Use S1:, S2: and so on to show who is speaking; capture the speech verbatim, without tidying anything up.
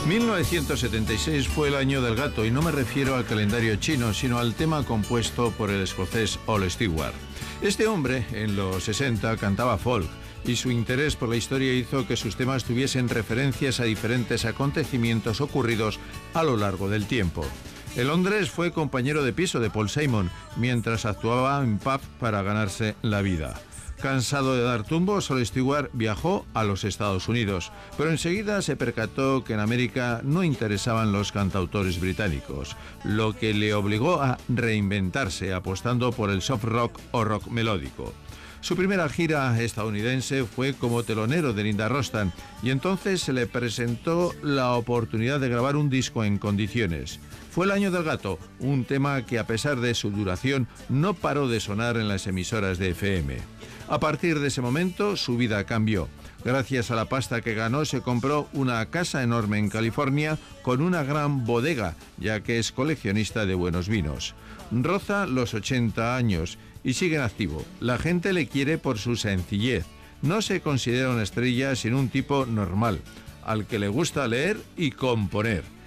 S1: mil novecientos setenta y seis fue el año del gato, y no me refiero al calendario chino, sino al tema compuesto por el escocés Ol Stewart. Este hombre, en los sesenta, cantaba folk, y su interés por la historia hizo que sus temas tuviesen referencias a diferentes acontecimientos ocurridos a lo largo del tiempo. En Londres fue compañero de piso de Paul Simon, mientras actuaba en pub para ganarse la vida. Cansado de dar tumbos, Ol Stewart viajó a los Estados Unidos, pero enseguida se percató que en América no interesaban los cantautores británicos, lo que le obligó a reinventarse, apostando por el soft rock o rock melódico. Su primera gira estadounidense fue como telonero de Linda Ronstadt, y entonces se le presentó la oportunidad de grabar un disco en condiciones. Fue el año del gato, un tema que a pesar de su duración no paró de sonar en las emisoras de F M. A partir de ese momento su vida cambió. Gracias a la pasta que ganó se compró una casa enorme en California con una gran bodega, ya que es coleccionista de buenos vinos. Roza los ochenta años y sigue en activo. La gente le quiere por su sencillez. No se considera una estrella sino un tipo normal, al que le gusta leer y componer.